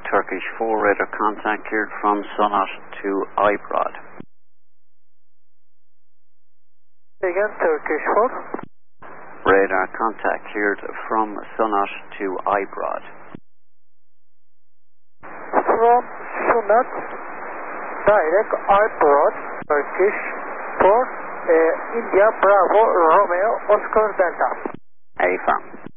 Turkish 4 radar contact cleared from Sonat to Ibrod. Again, Turkish 4. Radar contact cleared from Sonat to Ibrod. From Sunat, direct Ibrod, Turkish 4, India Bravo Romeo Oscar Delta. Affirm.